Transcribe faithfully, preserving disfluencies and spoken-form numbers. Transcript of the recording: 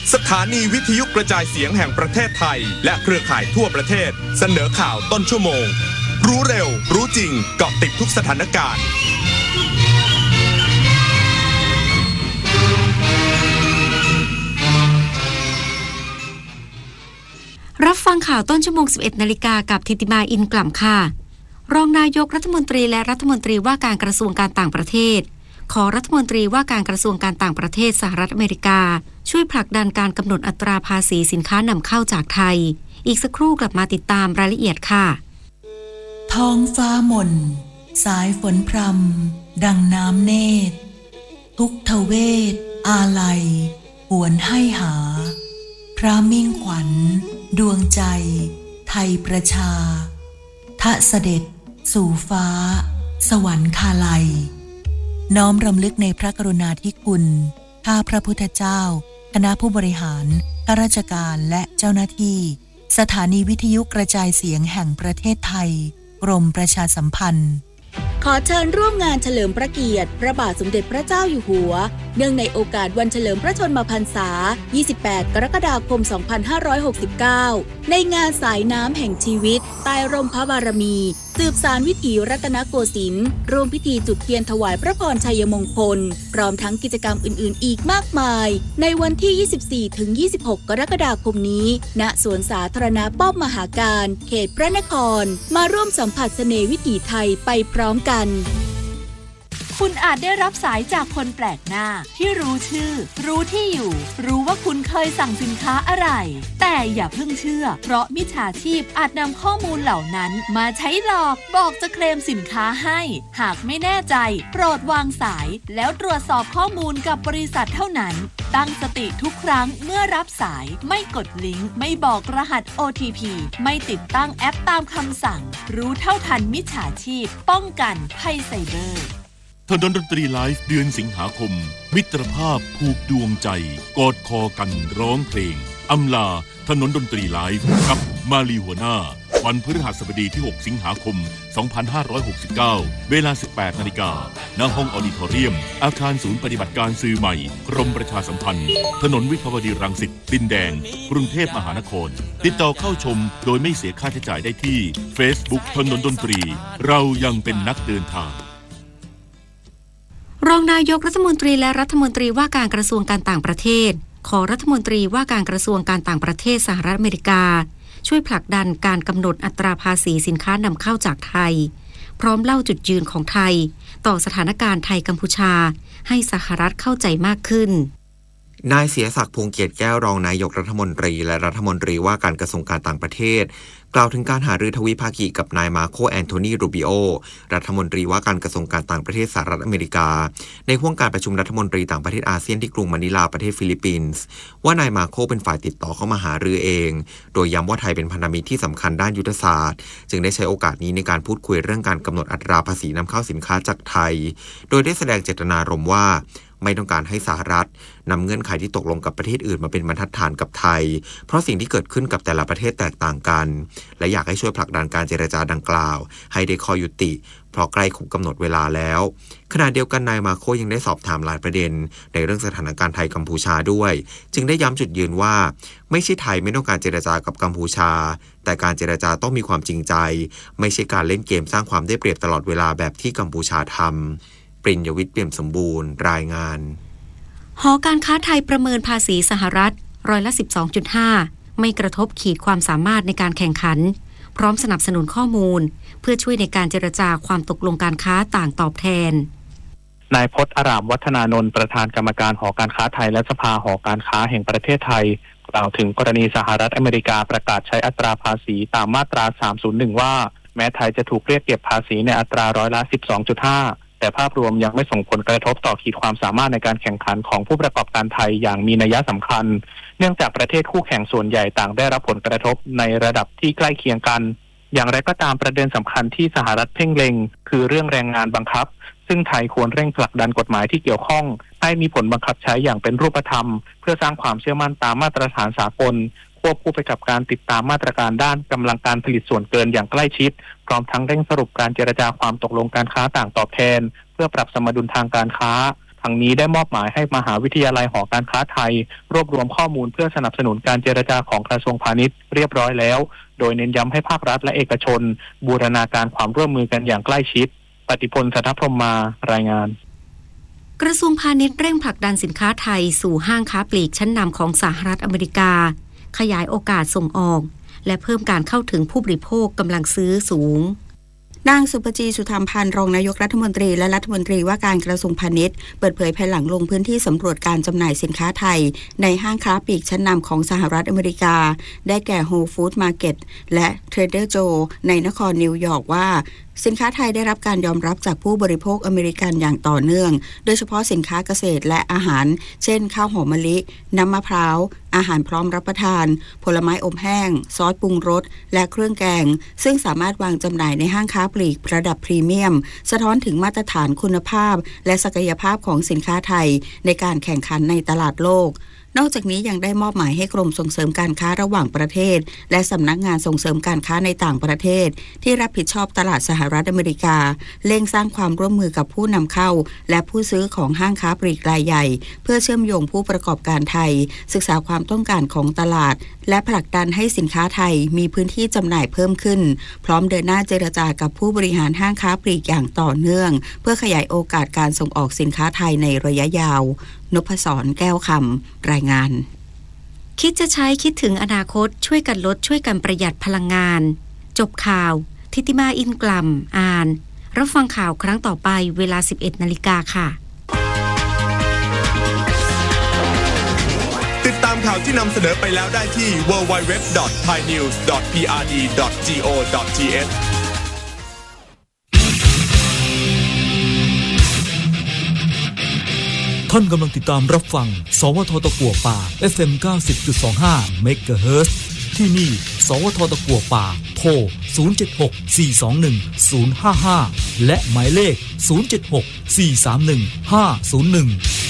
สถานีวิทยุกระจายเสียงแห่งประเทศไทยและเครือข่ายทั่วประเทศเสนอข่าวต้นชั่วโมงรู้เร็วรู้จริงเกาะติดทุกสถานการณ์รับฟังข่าวต้นชั่วโมง สิบเอ็ดนาฬิกา กับธิติมาอินกล่ำค่ะรองนายกรัฐมนตรีและรัฐมนตรีว่าการกระทรวงการต่างประเทศขอรัฐมนตรีว่าการกระทรวงการต่างประเทศสหรัฐอเมริกาช่วยผลักดันการกำหนดอัตราภาษีสินค้านำเข้าจากไทยอีกสักครู่กลับมาติดตามรายละเอียดค่ะท้องฟ้าหม่นสายฝนพรำดังน้ำเนตรทุกทเวทอาลัยหวนให้หาพระมิ่งขวัญดวงใจไทยประชาทะเสด็จสู่ฟ้าสวรรคาลัยน้อมรำลึกในพระกรุณาธิคุณข้าพระพุทธเจ้าคณะผู้บริหารข้าราชการและเจ้าหน้าที่สถานีวิทยุกระจายเสียงแห่งประเทศไทยกรมประชาสัมพันธ์ขอเชิญร่วมงานเฉลิมพระเกียรติพระบาทสมเด็จพระเจ้าอยู่หัวเนื่องในโอกาสวันเฉลิมพระชนมพรรษายี่สิบแปดกรกฎาคมสองพันห้าร้อยหกสิบเก้าในงานสายน้ำแห่งชีวิตใต้ร่มพระบารมีสืบสานวิถีรัตนโกสินทร์ร่วมพิธีจุดเทียนถวายพระพรชัยมงคลพร้อมทั้งกิจกรรมอื่นๆอีกมากมายในวันที่ ยี่สิบสี่ถึงยี่สิบหก กรกฎาคมนี้ณสวนสาธารณะป้อมมหาการเขตพระนครมาร่วมสัมผัสเสน่ห์วิถีไทยไปพร้อมกันคุณอาจได้รับสายจากคนแปลกหน้าที่รู้ชื่อรู้ที่อยู่รู้ว่าคุณเคยสั่งสินค้าอะไรแต่อย่าเพิ่งเชื่อเพราะมิจฉาชีพอาจนำข้อมูลเหล่านั้นมาใช้หลอกบอกจะเคลมสินค้าให้หากไม่แน่ใจโปรดวางสายแล้วตรวจสอบข้อมูลกับบริษัทเท่านั้นตั้งสติทุกครั้งเมื่อรับสายไม่กดลิงก์ไม่บอกรหัส โอ ที พี ไม่ติดตั้งแอปตามคำสั่งรู้เท่าทันมิจฉาชีพป้องกันภัยไซเบอร์ถนนดนตรีไลฟ์เดือนสิงหาคมมิตรภาพผูกดวงใจกอดคอกันร้องเพลงอำลาถนนดนตรีไลฟ์กับมาลีหัวหน้าวันพฤหัสบดีที่หกสิงหาคมสองพันห้าร้อยหกสิบเก้าเวลา สิบแปดนาฬิกา ณ ห้องออดิทอเรียมอาคารศูนย์ปฏิบัติการสื่อใหม่กรมประชาสัมพันธ์ถนนวิภาวดีรังสิตดินแดงกรุงเทพมหานครติดต่อเข้าชมโดยไม่เสียค่าใช้จ่ายได้ที่ Facebook ถนนดนตรีเรายังเป็นนักเดินทางรองนายกรัฐมนตรีและรัฐมนตรีว่าการกระทรวงการต่างประเทศขอรัฐมนตรีว่าการกระทรวงการต่างประเทศสหรัฐอเมริกาช่วยผลักดันการกำหนดอัตราภาษีสินค้านำเข้าจากไทยพร้อมเล่าจุดยืนของไทยต่อสถานการณ์ไทยกัมพูชาให้สหรัฐเข้าใจมากขึ้นนายเสียศักดิ์พงษ์เกียรติแก้วรองนายกรัฐมนตรีและรัฐมนตรีว่าการกระทรวงการต่างประเทศกล่าวถึงการหารือทวิภาคีกับนายมาโคแอนโทนีรูบิโอรัฐมนตรีว่าการกระทรวงการต่างประเทศสหรัฐอเมริกาในห้วงการประชุมรัฐมนตรีต่างประเทศอาเซียนที่กรุงมะนิลาประเทศฟิลิปปินส์ว่านายมาโคเป็นฝ่ายติดต่อเข้ามาหารือเองโดยย้ำว่าไทยเป็นพันธมิตรที่สำคัญด้านยุทธศาสตร์จึงได้ใช้โอกาสนี้ในการพูดคุยเรื่องการกำหนดอัตราภาษีนำเข้าสินค้าจากไทยโดยได้แสดงเจตนารมณ์ว่าไม่ต้องการให้สหรัฐนำเงื่อนไขที่ตกลงกับประเทศอื่นมาเป็นบรรทัดฐานกับไทยเพราะสิ่งที่เกิดขึ้นกับแต่ละประเทศแตกต่างกันและอยากให้ช่วยผลักดันการเจรจาดังกล่าวให้ได้ข้อยุติเพราะใกล้ครบกำหนดเวลาแล้วขณะเดียวกันนายมาโคยังได้สอบถามหลายประเด็นในเรื่องสถานการณ์ไทยกัมพูชาด้วยจึงได้ย้ำจุดยืนว่าไม่ใช่ไทยไม่ต้องการเจรจากับกัมพูชาแต่การเจรจาต้องมีความจริงใจไม่ใช่การเล่นเกมสร้างความได้เปรียบตลอดเวลาแบบที่กัมพูชาทำปริญญวิทย์เปี่ยมสมบูรณ์รายงานหอการค้าไทยประเมินภาษีสหรัฐร้อยละ สิบสองจุดห้า ไม่กระทบขีดความสามารถในการแข่งขันพร้อมสนับสนุนข้อมูลเพื่อช่วยในการเจรจาความตกลงการค้าต่างตอบแทนนายพจน์อารามวัฒนานนท์ประธานกรรมการหอการค้าไทยและสภาหอการค้าแห่งประเทศไทยกล่าวถึงกรณีสหรัฐอเมริกาประกาศใช้อัตราภาษีตามมาตราสามศูนย์หนึ่งว่าแม้ไทยจะถูกเรียกเก็บภาษีในอัตราร้อยละ สิบสองจุดห้าแต่ภาพรวมยังไม่ส่งผลกระทบต่อขีดความสามารถในการแข่งขันของผู้ประกอบการไทยอย่างมีนัยสำคัญเนื่องจากประเทศคู่แข่งส่วนใหญ่ต่างได้รับผลกระทบในระดับที่ใกล้เคียงกันอย่างไรก็ตามประเด็นสำคัญที่สหรัฐเพ่งเล็งคือเรื่องแรงงานบังคับซึ่งไทยควรเร่งผลักดันกฎหมายที่เกี่ยวข้องให้มีผลบังคับใช้อย่างเป็นรูปธรรมเพื่อสร้างความเชื่อมั่นตามมาตรฐานสากลควบคู่ไปกับการติดตามมาตรการด้านกำลังการผลิตส่วนเกินอย่างใกล้ชิดพร้อมทั้งเร่งสรุปการเจรจาความตกลงการค้าต่างตอบแทนเพื่อปรับสมดุลทางการค้าททั้งนี้ได้มอบหมายให้มหาวิทยาลัยหอการค้าไทยรวบรวมข้อมูลเพื่อสนับสนุนการเจรจาของกระทรวงพาณิชย์เรียบร้อยแล้วโดยเน้นย้ำให้ภาครัฐและเอกชนบูรณาการความร่วมมือกันอย่างใกล้ชิดปฏิพล สัทธพรหมมารายงานกระทรวงพาณิชย์เร่งผลักดันสินค้าไทยสู่ห้างค้าปลีกชั้นนำของสหรัฐอเมริกาขยายโอกาสส่งออกและเพิ่มการเข้าถึงผู้บริโภคกำลังซื้อสูงนางสุปจีสุธรรมพันธ์รองนายกรัฐมนตรีและรัฐมนตรีว่าการกระทรวงพาณิชย์เปิดเผยภายหลังลงพื้นที่สำรวจการจำหน่ายสินค้าไทยในห้างค้าปลีกชั้นนำของสหรัฐอเมริกาได้แก่ Whole Foods Market และ Trader Joe ในนครนิวยอร์กว่าสินค้าไทยได้รับการยอมรับจากผู้บริโภคอเมริกันอย่างต่อเนื่องโดยเฉพาะสินค้าเกษตรและอาหารเช่นข้าวหอมมะลิน้ำมะพร้าวอาหารพร้อมรับประทานผลไม้อบแห้งซอสปรุงรสและเครื่องแกงซึ่งสามารถวางจำหน่ายในห้างค้าปลีกระดับพรีเมียมสะท้อนถึงมาตรฐานคุณภาพและศักยภาพของสินค้าไทยในการแข่งขันในตลาดโลกนอกจากนี้ยังได้มอบหมายให้กรมส่งเสริมการค้าระหว่างประเทศและสำนักงานส่งเสริมการค้าในต่างประเทศที่รับผิดชอบตลาดสหรัฐอเมริกาเร่งสร้างความร่วมมือกับผู้นำเข้าและผู้ซื้อของห้างค้าปลีกรายใหญ่เพื่อเชื่อมโยงผู้ประกอบการไทยศึกษาความต้องการของตลาดและผลักดันให้สินค้าไทยมีพื้นที่จำหน่ายเพิ่มขึ้นพร้อมเดินหน้าเจรจากับผู้บริหารห้างค้าปลีกอย่างต่อเนื่องเพื่อขยายโอกาสการส่งออกสินค้าไทยในระยะยาวนพศรแก้วคำรายงานคิดจะใช้คิดถึงอนาคตช่วยกันลดช่วยกันประหยัดพลังงานจบข่าวทิติมาอินกลัมอ่านรับฟังข่าวครั้งต่อไปเวลา สิบเอ็ดนาฬิกาค่ะติดตามข่าวที่นำเสนอไปแล้วได้ที่ ดับเบิลยู ดับเบิลยู ดับเบิลยู ดอท ไทยนิวส์ ดอท พี อาร์ ดี ดอท จี โอ ดอท ที เอชท่านกำลังติดตามรับฟังสวทตะกั่วป่า เอฟ เอ็ม เก้าสิบจุดสองห้า เมกะเฮิรตซ์ที่นี่สวทตะกั่วป่าโทรศูนย์ เจ็ด หก สี่ สอง หนึ่ง ศูนย์ ห้า ห้าและหมายเลขศูนย์ เจ็ด หก สี่ สาม หนึ่ง ห้า ศูนย์ หนึ่ง